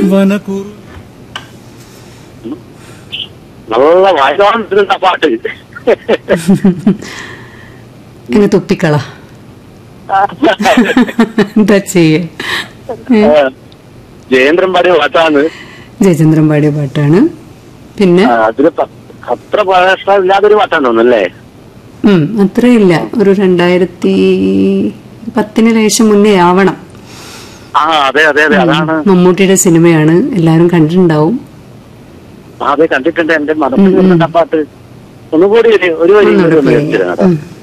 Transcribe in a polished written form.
വനക്കൂറ് നല്ല വായിക്കാവുന്ന പാട്ട്. ഇങ്ങനെ തുപ്പിക്കള എന്താ ചെയ്യേ? ജയേന്ദ്രൻ പാടിയ പാട്ടാണ്. ജയചന്ദ്രൻ പാടിയ പാട്ടാണ്. പിന്നെ അതിന് അത്ര പ്രവേശനമില്ലാത്തൊരു പാട്ടാണ് തോന്നുന്നല്ലേ? അത്രയില്ല, ഒരു 2010 ലേശം മുന്നേ ആവണം. അതെ അതെ അതെ, അതാണ്. മമ്മൂട്ടിയുടെ സിനിമയാണ്, എല്ലാരും കണ്ടിട്ടുണ്ടാവും. അതെ, കണ്ടിട്ടുണ്ട്. എന്റെ മനസ്സിൽ പാട്ട് ഒന്നുകൂടി ഒരു വരി